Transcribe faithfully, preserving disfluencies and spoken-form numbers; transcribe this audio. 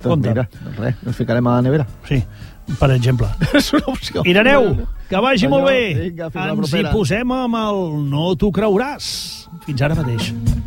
Doncs Compte. mira, doncs res, ens ficarem a la nevera. Sí, per exemple. És una opció. Ireneu, que vagi molt bé. Vinga, fins la Ens hi propera. posem amb el No t'ho creuràs. Fins ara mateix.